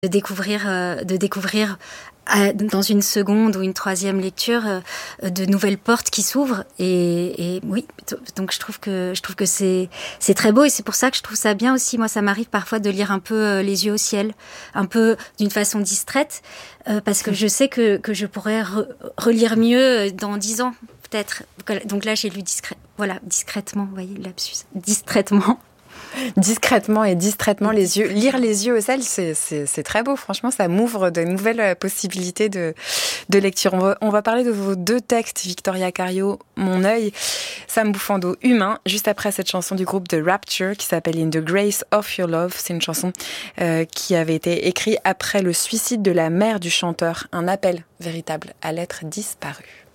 de découvrir dans une seconde ou une troisième lecture de nouvelles portes qui s'ouvrent et oui, donc je trouve que c'est très beau et c'est pour ça que je trouve ça bien aussi. Moi, ça m'arrive parfois de lire un peu les yeux au ciel, un peu d'une façon distraite, parce que je sais que je pourrais relire mieux dans 10 ans peut-être. Donc là, j'ai lu discrètement, vous voyez, lapsus, distraitement. Discrètement et distraitement les yeux. Lire les yeux au ciel, c'est très beau. Franchement, ça m'ouvre de nouvelles possibilités de lecture. On va parler de vos 2 textes, Victoria Cario, Mon œil, Sam Bouffando, Humain, juste après cette chanson du groupe The Rapture qui s'appelle In the Grace of Your Love. C'est une chanson qui avait été écrite après le suicide de la mère du chanteur. Un appel véritable à l'être disparu.